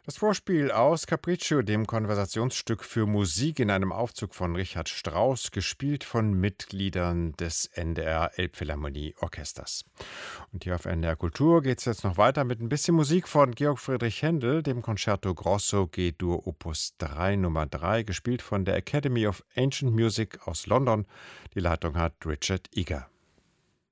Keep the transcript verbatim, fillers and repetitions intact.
Das Vorspiel aus Capriccio, dem Konversationsstück für Musik in einem Aufzug von Richard Strauss, gespielt von Mitgliedern des N D R Elbphilharmonie Orchesters. Und hier auf N D R Kultur geht es jetzt noch weiter mit ein bisschen Musik von Georg Friedrich Händel, dem Concerto Grosso G-Dur Opus drei Nummer drei, gespielt von der Academy of Ancient Music aus London. Die Leitung hat Richard Eager.